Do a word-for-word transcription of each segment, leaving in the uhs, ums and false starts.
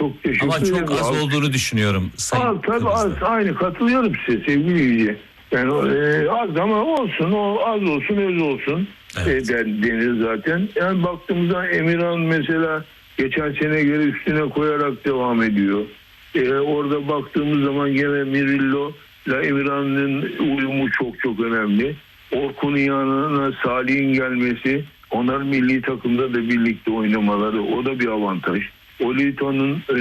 çok teşekkür Ama ederim. çok az Abi, olduğunu düşünüyorum. Sayın az, tabii az, aynı katılıyorum size sevgili Yüce. Yani e, az ama olsun, o az olsun, öz olsun evet. e, denir zaten. Yani baktığımızda Emirhan mesela geçen sene göre üstüne koyarak devam ediyor. E, orada baktığımız zaman gene Mirillo ile Emirhan'ın uyumu çok çok önemli. Orkun'un yanına Salih'in gelmesi, onların milli takımda da birlikte oynamaları, o da bir avantaj. Olito'nun e,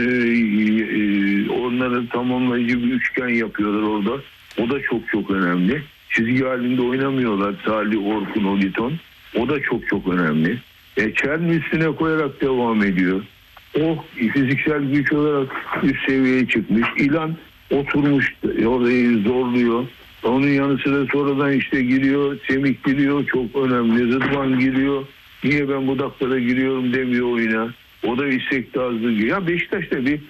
e, onları tamamlayıcı bir üçgen yapıyorlar orada. O da çok çok önemli. Çizgi halinde oynamıyorlar Salih, Orkun, Oliton. O da çok çok önemli. E, Çerni üstüne koyarak devam ediyor. O fiziksel güç olarak üst seviyeye çıkmış. İlan oturmuş, orayı zorluyor. Onun yanı sıra sonradan işte giriyor, Semih giriyor, çok önemli. Rıdvan giriyor. Niye ben bu dakikada giriyorum demiyor oyuna. O da istikrarlı giriyor. Ya Beşiktaş'ta bir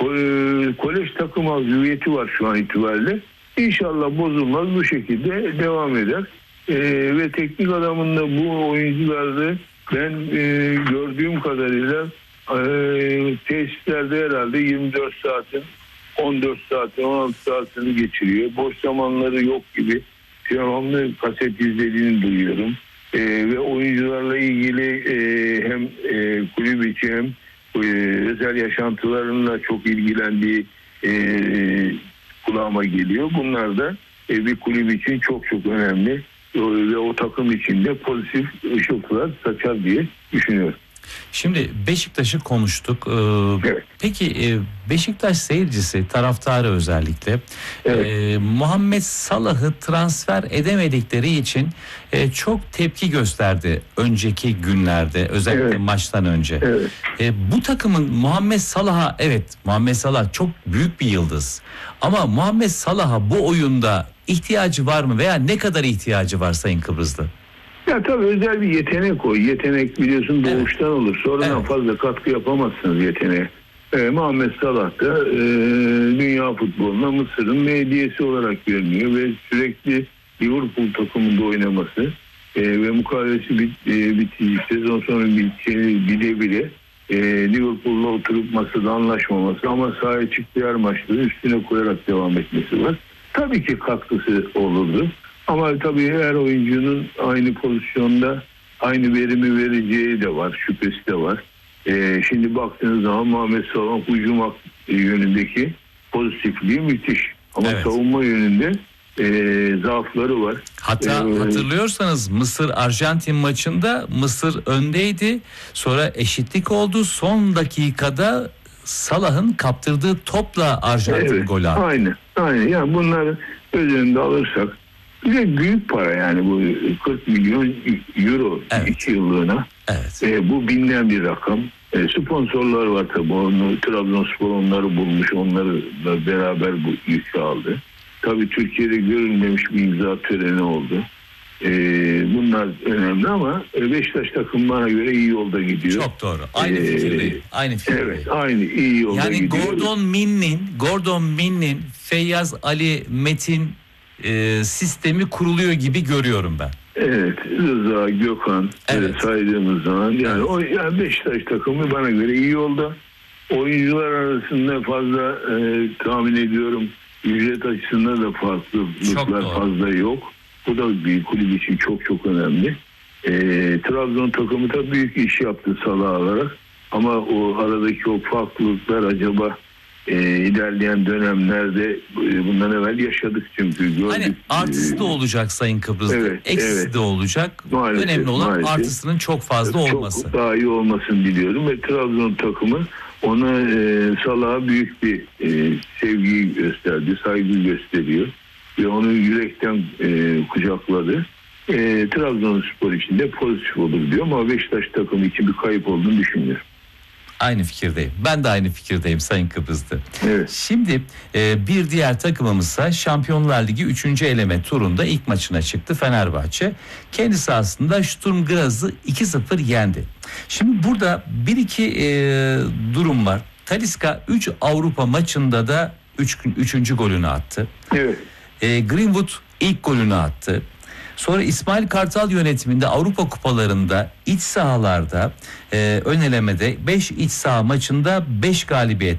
kolej takım hüviyeti var şu an itibariyle. İnşallah bozulmaz, bu şekilde devam eder. Ee, ve teknik adamın da bu oyuncularda ben e, gördüğüm kadarıyla e, tesislerde herhalde yirmi dört saatin, on dört saatin, on altı saatini geçiriyor. Boş zamanları yok gibi devamlı kaset izlediğini duyuyorum. E, ve oyuncularla ilgili e, hem e, kulüp içi hem e, özel yaşantılarıyla çok ilgilendiği e, kulağıma geliyor. Bunlar da e, bir kulüp için çok çok önemli e, ve o takım içinde pozitif ışıltılar saçar diye düşünüyorum. Şimdi Beşiktaş'ı konuştuk. Ee, evet. Peki Beşiktaş seyircisi, taraftarı özellikle evet. e, Muhammed Salah'ı transfer edemedikleri için e, çok tepki gösterdi önceki günlerde, özellikle evet. maçtan önce. Evet. E, bu takımın Muhammed Salah'a, evet Muhammed Salah çok büyük bir yıldız, ama Muhammed Salah'a bu oyunda ihtiyacı var mı veya ne kadar ihtiyacı var Sayın Kıbrıslı? Ya tabii özel bir yetenek o. Yetenek biliyorsun doğuştan evet. olur. Sonradan evet. fazla katkı yapamazsınız yeteneğe. Ee, Muhammed Salah da e, dünya futboluna Mısır'ın hediyesi olarak görünüyor ve sürekli Liverpool takımında oynaması e, ve mukavelesi bit, e, bittiği sezon sonra bittiğini bile bile e, Liverpool'la oturup masada anlaşmaması ama sahaya çıktığı her maçta üstüne koyarak devam etmesi var. Tabii ki katkısı olurdu. Ama tabii her oyuncunun aynı pozisyonda aynı verimi vereceği de var, şüphesi de var. Ee, şimdi baktığınız zaman Muhammed Salah hücum yönündeki pozitifliği müthiş. Ama evet. savunma yönünde e, zaafları var. Hatta ee, hatırlıyorsanız Mısır-Arjantin maçında Mısır öndeydi. Sonra eşitlik oldu. Son dakikada Salah'ın kaptırdığı topla Arjantin evet, golü attı. Aynen, aynen. Yani bunları göz önünde alırsak, bir de büyük para yani bu kırk milyon euro evet. iki yıllığına. Evet. E, bu bilinen bir rakam. E, sponsorlar var tabii. Onu, Trabzonspor onları bulmuş. Onları da beraber bu yükü aldı. Tabii Türkiye'de görülmemiş bir imza töreni oldu. E, bunlar önemli ama Beşiktaş takım bana göre iyi yolda gidiyor. Çok doğru. Aynı ee, fikirdeyim. Aynı fikirdeyim. Evet, aynı iyi yolda yani gidiyor. Yani Gordon Min'in, Gordon Min'in Feyyaz Ali Metin e, sistemi kuruluyor gibi görüyorum ben. Evet, Rıza, Gökhan evet. saydığımız zaman yani evet. o yani Beşiktaş takımı bana göre iyi yolda. Oyuncular arasında fazla e, tahmin ediyorum ücret açısından da farklılıklar fazla yok. Bu da bir kulüp için çok çok önemli. E, Trabzon takımı da büyük iş yaptı Salah alarak. Ama o aradaki o farklılıklar acaba e, ilerleyen dönemlerde e, bundan evvel yaşadık çünkü. Gördük. Hani artısı da olacak Sayın Kıbrıs'ta. Evet, eksisi evet. de olacak. Maalesef, önemli olan maalesef. artısının çok fazla çok olması. Çok daha iyi olmasını diliyorum ve Trabzon takımı ona e, Salah'a büyük bir e, sevgi gösterdi, saygı gösteriyor. Ve onu yürekten e, kucakladı. E, Trabzonspor için de pozitif olur diyor ama Beşiktaş takımı için bir kayıp olduğunu düşünmüyorum. Aynı fikirdeyim. Ben de aynı fikirdeyim Sayın Kıbrıs'ta. Evet. Şimdi e, bir diğer takımımızsa Şampiyonlar Ligi üçüncü eleme turunda ilk maçına çıktı Fenerbahçe. Kendisi aslında Sturm Graz'ı iki sıfır yendi. Şimdi burada bir iki e, durum var. Talisca üç Avrupa maçında da üç üçüncü golünü attı. Evet. E, Greenwood ilk golünü attı. Sonra İsmail Kartal yönetiminde Avrupa kupalarında iç sahalarda e, ön elemede beş iç saha maçında beş galibiyet